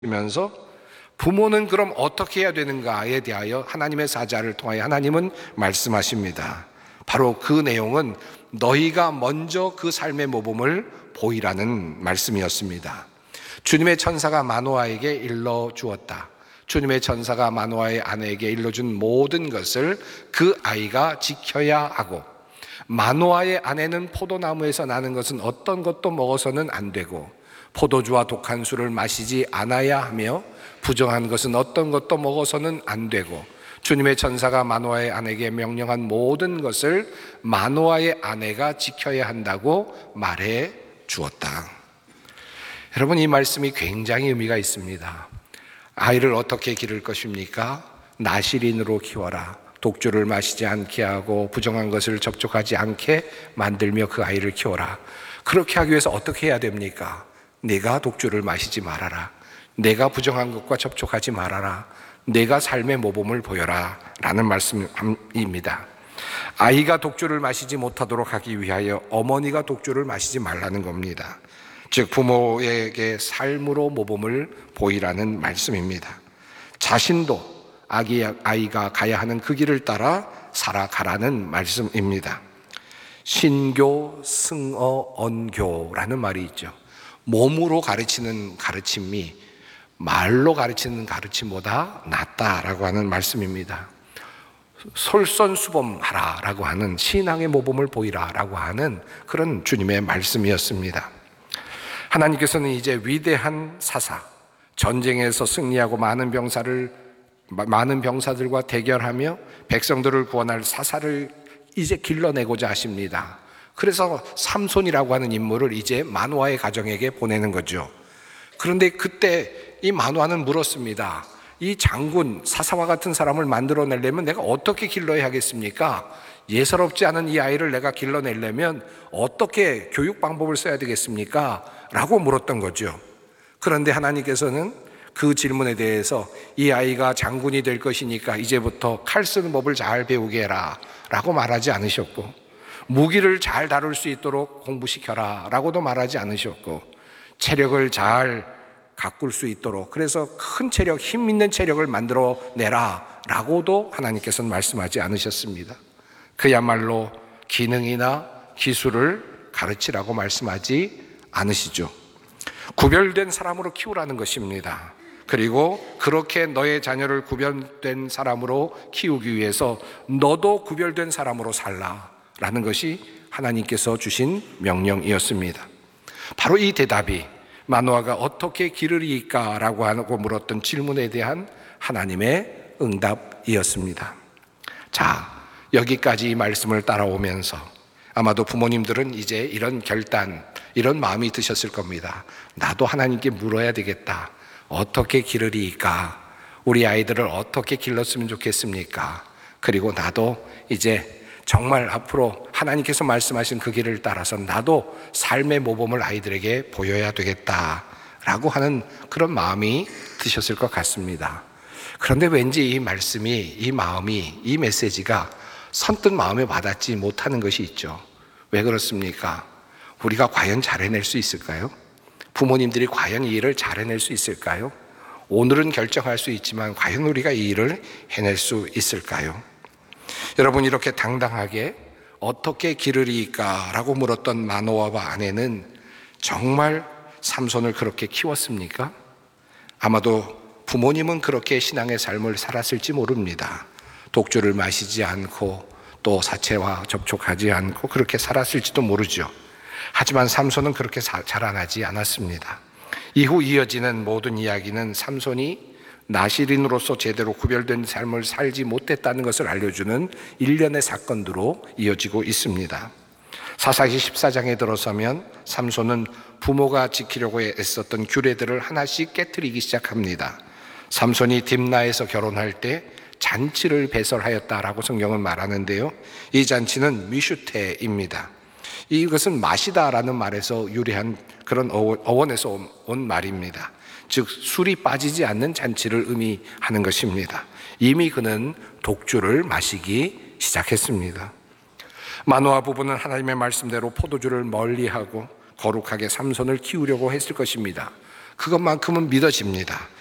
면서 부모는 그럼 어떻게 해야 되는가에 대하여 하나님의 사자를 통하여 하나님은 말씀하십니다. 바로 그 내용은 너희가 먼저 그 삶의 모범을 보이라는 말씀이었습니다. 주님의 천사가 마노아에게 일러주었다. 주님의 천사가 마노아의 아내에게 일러준 모든 것을 그 아이가 지켜야 하고, 마노아의 아내는 포도나무에서 나는 것은 어떤 것도 먹어서는 안 되고, 포도주와 독한 술을 마시지 않아야 하며, 부정한 것은 어떤 것도 먹어서는 안 되고, 주님의 천사가 마노아의 아내에게 명령한 모든 것을 마노아의 아내가 지켜야 한다고 말해 주었다. 여러분, 이 말씀이 굉장히 의미가 있습니다. 아이를 어떻게 기를 것입니까? 나실인으로 키워라. 독주를 마시지 않게 하고 부정한 것을 접촉하지 않게 만들며 그 아이를 키워라. 그렇게 하기 위해서 어떻게 해야 됩니까? 내가 독주를 마시지 말아라. 내가 부정한 것과 접촉하지 말아라. 내가 삶의 모범을 보여라 라는 말씀입니다. 아이가 독주를 마시지 못하도록 하기 위하여 어머니가 독주를 마시지 말라는 겁니다. 즉 부모에게 삶으로 모범을 보이라는 말씀입니다. 자신도 아이가 가야 하는 그 길을 따라 살아가라는 말씀입니다. 신교, 승어, 언교라는 말이 있죠. 몸으로 가르치는 가르침이 말로 가르치는 가르침보다 낫다라고 하는 말씀입니다. 솔선수범하라라고 하는, 신앙의 모범을 보이라라고 하는 그런 주님의 말씀이었습니다. 하나님께서는 이제 위대한 사사, 전쟁에서 승리하고 많은 병사들과 대결하며 백성들을 구원할 사사를 이제 길러내고자 하십니다. 그래서 삼손이라고 하는 인물을 이제 마노아의 가정에게 보내는 거죠. 그런데 그때 이 마노아는 물었습니다. 이 장군, 사사와 같은 사람을 만들어내려면 내가 어떻게 길러야 하겠습니까? 예사롭지 않은 이 아이를 내가 길러내려면 어떻게 교육 방법을 써야 되겠습니까? 라고 물었던 거죠. 그런데 하나님께서는 그 질문에 대해서 이 아이가 장군이 될 것이니까 이제부터 칼 쓰는 법을 잘 배우게 해라 라고 말하지 않으셨고, 무기를 잘 다룰 수 있도록 공부시켜라 라고도 말하지 않으셨고, 체력을 잘 가꿀 수 있도록, 그래서 큰 체력, 힘 있는 체력을 만들어내라 라고도 하나님께서는 말씀하지 않으셨습니다. 그야말로 기능이나 기술을 가르치라고 말씀하지 않으시죠. 구별된 사람으로 키우라는 것입니다. 그리고 그렇게 너의 자녀를 구별된 사람으로 키우기 위해서 너도 구별된 사람으로 살라라는 것이 하나님께서 주신 명령이었습니다. 바로 이 대답이 마노아가 어떻게 기르리까라고 하고 물었던 질문에 대한 하나님의 응답이었습니다. 자, 여기까지 이 말씀을 따라오면서 아마도 부모님들은 이제 이런 결단, 이런 마음이 드셨을 겁니다. 나도 하나님께 물어야 되겠다. 어떻게 기르리까? 우리 아이들을 어떻게 길렀으면 좋겠습니까? 그리고 나도 이제 정말 앞으로 하나님께서 말씀하신 그 길을 따라서 나도 삶의 모범을 아이들에게 보여야 되겠다라고 하는 그런 마음이 드셨을 것 같습니다. 그런데 왠지 이 말씀이, 이 마음이, 이 메시지가 선뜻 마음에 와닿지 못하는 것이 있죠. 왜 그렇습니까? 우리가 과연 잘 해낼 수 있을까요? 부모님들이 과연 이 일을 잘 해낼 수 있을까요? 오늘은 결정할 수 있지만 과연 우리가 이 일을 해낼 수 있을까요? 여러분, 이렇게 당당하게 어떻게 기르리까? 라고 물었던 마노아와 아내는 정말 삼손을 그렇게 키웠습니까? 아마도 부모님은 그렇게 신앙의 삶을 살았을지 모릅니다. 독주를 마시지 않고 또 사체와 접촉하지 않고 그렇게 살았을지도 모르죠. 하지만 삼손은 그렇게 자라나지 않았습니다. 이후 이어지는 모든 이야기는 삼손이 나실인으로서 제대로 구별된 삶을 살지 못했다는 것을 알려주는 일련의 사건으로 이어지고 있습니다. 사사기 14장에 들어서면 삼손은 부모가 지키려고 애썼던 규례들을 하나씩 깨트리기 시작합니다. 삼손이 딥나에서 결혼할 때 잔치를 배설하였다라고 성경은 말하는데요, 이 잔치는 미슈테입니다. 이것은 마시다라는 말에서 유래한 그런 어원에서 온 말입니다. 즉 술이 빠지지 않는 잔치를 의미하는 것입니다. 이미 그는 독주를 마시기 시작했습니다. 마노아 부부는 하나님의 말씀대로 포도주를 멀리하고 거룩하게 삼손을 키우려고 했을 것입니다. 그것만큼은 믿어집니다.